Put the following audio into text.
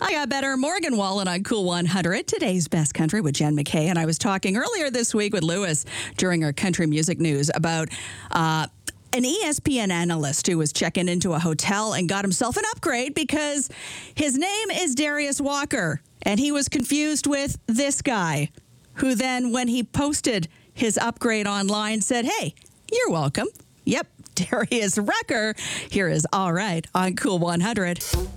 I got better. Morgan Wallen on Cool 100. Today's Best Country with Jen McKay. And I was talking earlier this week with Lewis during our country music news about an ESPN analyst who was checking into a hotel and got himself an upgrade because his name is Darius Walker. And he was confused with this guy, who then, when he posted his upgrade online, said, "Hey, you're welcome." Yep, Darius Rucker. Here is All Right on Cool 100.